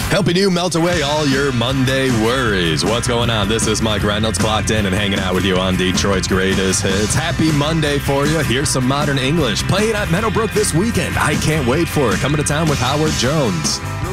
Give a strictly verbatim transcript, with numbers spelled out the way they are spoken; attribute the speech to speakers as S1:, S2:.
S1: Helping you melt away all your Monday worries. What's going on? This is Mike Reynolds, clocked in and hanging out with you on Detroit's greatest hits. Happy Monday for you. Here's some modern English. Playing at Meadowbrook this weekend. I can't wait for it. Coming to town with Howard Jones.